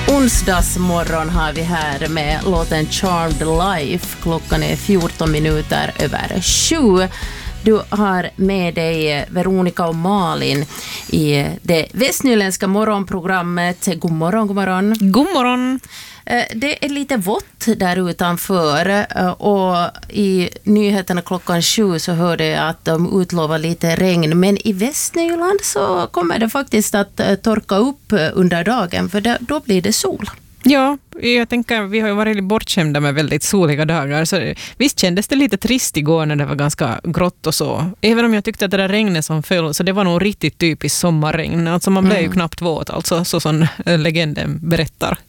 Onsdagsmorgon har vi här med låten Charmed Life. Klockan är 14 minuter över 7. Du har med dig Veronica och Malin i det västnyländska morgonprogrammet. God morgon, god morgon. God morgon. Det är lite vått där utanför och i nyheterna klockan 7 så hörde jag att de utlovar lite regn. Men i Västnyland så kommer det faktiskt att torka upp under dagen för då blir det sol. Ja, jag tänker vi har ju varit bortskämda med väldigt soliga dagar. Så visst kändes det lite trist igår när det var ganska grått och så. Även om jag tyckte att det där regnet som föll, så det var nog riktigt typiskt sommarregn. Alltså man blev ju knappt våt, alltså så som legenden berättar.